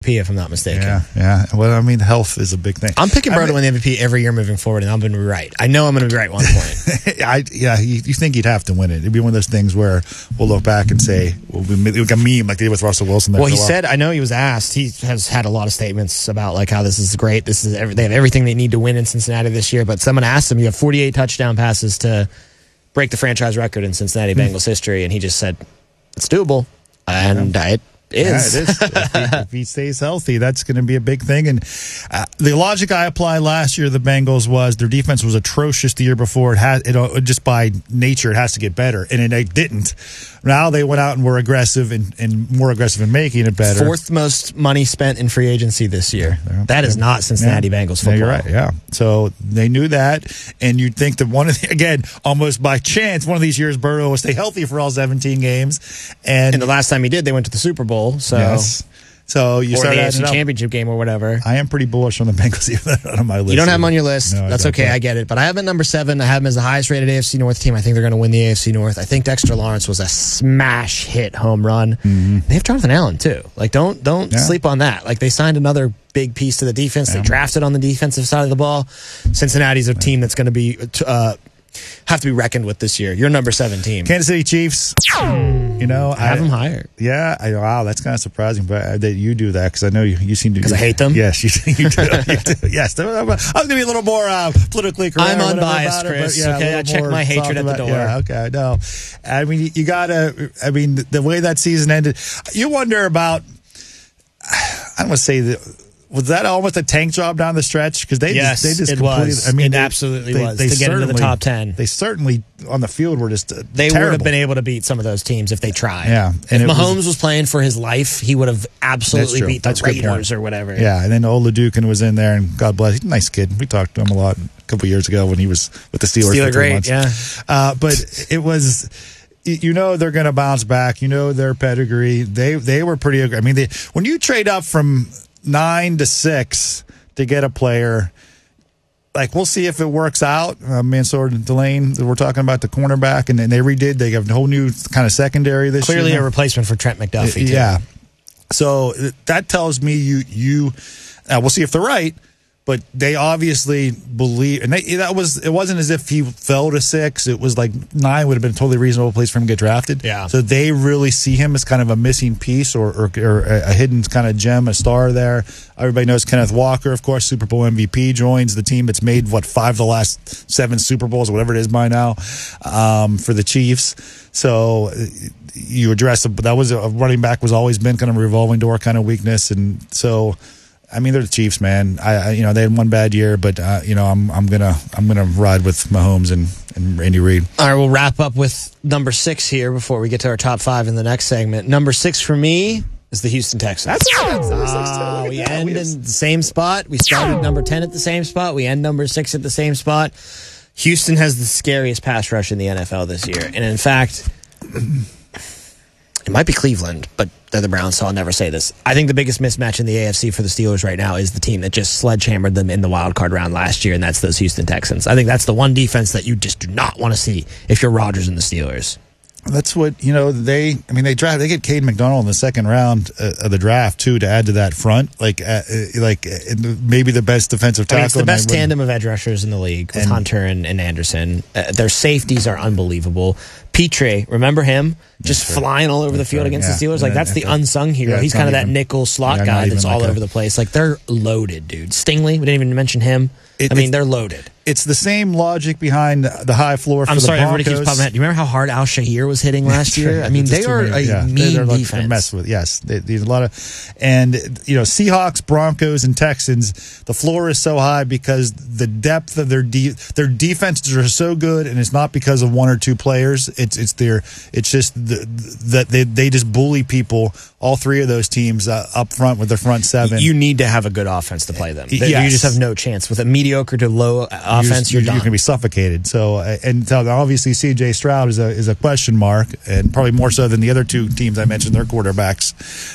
if I'm not mistaken. Yeah. Well, I mean, health is a big thing. I'm picking Burrow to win the MVP every year moving forward, and I'm going to be right. I know I'm going to be right at one point. You think he'd have to win it. It'd be one of those things where we'll look back and say, well, we make a meme like they did with Russell Wilson. Well, he said, I know he was asked, he has had a lot of statements about like how this is great. They have everything they need to win in Cincinnati this year, but someone asked him, you have 48 touchdown passes to break the franchise record in Cincinnati Bengals history, and he just said, it's doable. And it is. Yeah, it is. If he stays healthy, that's going to be a big thing. And the logic I applied last year to the Bengals was their defense was atrocious the year before. Just by nature, it has to get better. And it didn't. Now they went out and were aggressive and more aggressive in making it better. Fourth most money spent in free agency this year. That is not Cincinnati Bengals football. You're right, yeah. So they knew that. And you'd think that again, almost by chance, one of these years, Burrow will stay healthy for all 17 games. And Yes. So you start the AFC Championship game or whatever. I am pretty bullish on the Bengals, even on my list. You don't have them on your list. No, that's okay. I get it. But I have them at number 7. I have them as the highest rated AFC North team. I think they're going to win the AFC North. I think Dexter Lawrence was a smash hit home run. Mm-hmm. They have Jonathan Allen too. Like don't sleep on that. Like they signed another big piece to the defense. They drafted on the defensive side of the ball. Cincinnati's a team that's going to be have to be reckoned with this year. Your number 7 team, Kansas City Chiefs. You know, I have them higher. Yeah, wow, that's kind of surprising, but that you do that because I know you seem to. Because I hate them. Yes, you do. Yes, I was going to be a little more politically correct. I'm unbiased, Chris. Okay, I check my hatred at the door. Yeah, okay, no. I mean, you gotta. I mean, the way that season ended, you wonder about. I don't want to say that. Was that almost a tank job down the stretch? Because they just completely. Was. I mean, it absolutely was to get into the top 10. They certainly on the field were just they terrible. would have been able to beat some of those teams if they tried. Yeah, if Mahomes was playing for his life, he would have absolutely beat the Raiders or whatever. Yeah, and then old Leducan was in there, and God bless, he's a nice kid. We talked to him a lot a couple years ago when he was with the Steelers for 3 months. Yeah, but it was. You know they're going to bounce back. You know their pedigree. They were pretty. I mean, when you trade up from 9 to 6 to get a player, like we'll see if it works out. Mansour Delane, we're talking about the cornerback, and then they redid. They have a whole new kind of secondary this year. Clearly a replacement for Trent McDuffie. Yeah. So that tells me you. We'll see if they're right. But they obviously believe, and it wasn't as if he fell to 6. It was like 9 would have been a totally reasonable place for him to get drafted. Yeah. So they really see him as kind of a missing piece or a hidden kind of gem, a star there. Everybody knows Kenneth Walker, of course, Super Bowl MVP, joins the team that's made 5 of the last 7 Super Bowls, or whatever it is by now, for the Chiefs. So you address that was a running back was always been kind of a revolving door kind of weakness, and so. I mean, they're the Chiefs, man. They had one bad year, but I'm gonna ride with Mahomes and Andy Reid. All right, we'll wrap up with number 6 here before we get to our top 5 in the next segment. Number 6 for me is the Houston Texans. We end in the same spot. We started number 10 at the same spot. We end number 6 at the same spot. Houston has the scariest pass rush in the NFL this year, and in fact, it might be Cleveland, but they're the Browns, so I'll never say this. I think the biggest mismatch in the AFC for the Steelers right now is the team that just sledgehammered them in the wild card round last year, and that's those Houston Texans. I think that's the one defense that you just do not want to see if you're Rodgers and the Steelers. That's what they get Cade McDonald in the second round of the draft too to add to that front, maybe the best defensive tackle. It's the best tandem of edge rushers in the league with Hunter and Anderson. Their safeties are unbelievable. Petre, remember him? Just flying all over the field against the Steelers. That's the unsung hero. He's kind of that nickel slot guy that's all over the place. They're loaded, dude. Stingley, we didn't even mention him. They're loaded. It's the same logic behind the high floor for I'm the sorry, Broncos. everybody keeps popping out. Do you remember how hard Al Shahir was hitting last year? I mean, they are a mean defense. Mess with, yes. There's a lot of, Seahawks, Broncos, and Texans, the floor is so high because the depth of their defenses are so good, and it's not because of one or two players. It's just that they just bully people. All 3 of those teams up front with their front 7. You need to have a good offense to play them. You just have no chance with a mediocre to low offense. You're done. You're going to be suffocated. So, obviously C.J. Stroud is a question mark, and probably more so than the other 2 teams I mentioned, their quarterbacks.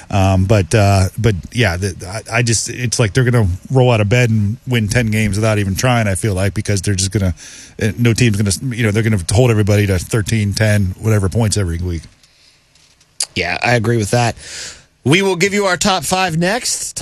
It's like they're going to roll out of bed and win 10 games without even trying. I feel like because they're just going to, no team's going to, they're going to hold everybody to 13, 10, whatever points every week. Yeah, I agree with that. We will give you our top 5 next.